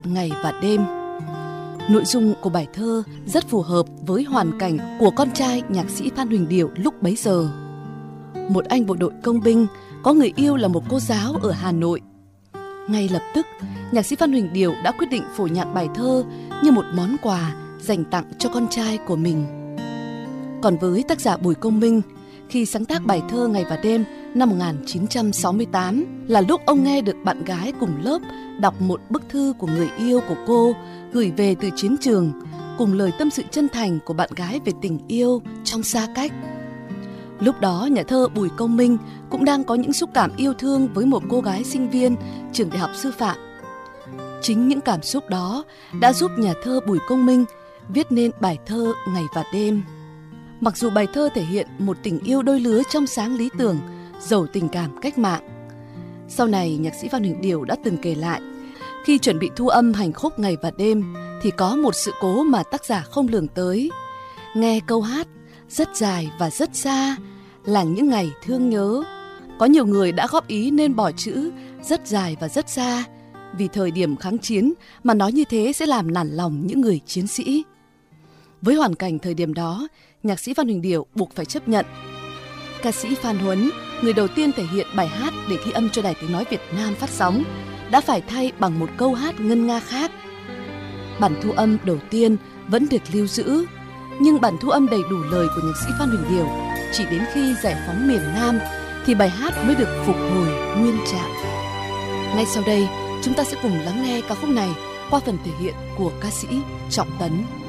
ngày và đêm. Nội dung của bài thơ rất phù hợp với hoàn cảnh của con trai nhạc sĩ Phan Huỳnh Điểu lúc bấy giờ. Một anh bộ đội công binh có người yêu là một cô giáo ở Hà Nội. Ngay lập tức, nhạc sĩ Phan Huỳnh Điểu đã quyết định phổ nhạc bài thơ như một món quà dành tặng cho con trai của mình. Còn với tác giả Bùi Công Minh, khi sáng tác bài thơ Ngày và Đêm năm 1968 là lúc ông nghe được bạn gái cùng lớp đọc một bức thư của người yêu của cô gửi về từ chiến trường, cùng lời tâm sự chân thành của bạn gái về tình yêu trong xa cách. Lúc đó, nhà thơ Bùi Công Minh cũng đang có những xúc cảm yêu thương với một cô gái sinh viên trường đại học sư phạm. Chính những cảm xúc đó đã giúp nhà thơ Bùi Công Minh viết nên bài thơ Ngày và Đêm. Mặc dù bài thơ thể hiện một tình yêu đôi lứa trong sáng lý tưởng, giàu tình cảm cách mạng. Sau này, nhạc sĩ Phan Huỳnh Điểu đã từng kể lại, khi chuẩn bị thu âm hành khúc Ngày và Đêm thì có một sự cố mà tác giả không lường tới. Nghe câu hát rất dài và rất xa là những ngày thương nhớ. Có nhiều người đã góp ý nên bỏ chữ rất dài và rất xa, vì thời điểm kháng chiến mà nói như thế sẽ làm nản lòng những người chiến sĩ. Với hoàn cảnh thời điểm đó, nhạc sĩ Phan Huỳnh Điểu buộc phải chấp nhận. Ca sĩ Phan Huấn, người đầu tiên thể hiện bài hát để ghi âm cho Đài Tiếng Nói Việt Nam phát sóng, đã phải thay bằng một câu hát ngân nga khác. Bản thu âm đầu tiên vẫn được lưu giữ, nhưng bản thu âm đầy đủ lời của nhạc sĩ Phan Huỳnh Điểu chỉ đến khi giải phóng miền Nam thì bài hát mới được phục hồi nguyên trạng. Ngay sau đây, chúng ta sẽ cùng lắng nghe ca khúc này qua phần thể hiện của ca sĩ Trọng Tấn.